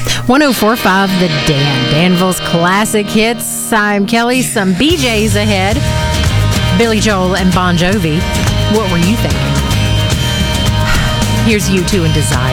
104.5 The Dan. Danville's classic hits. I'm Kelly. Some BJs ahead. Billy Joel and Bon Jovi. What were you thinking? Here's U2 and Desire.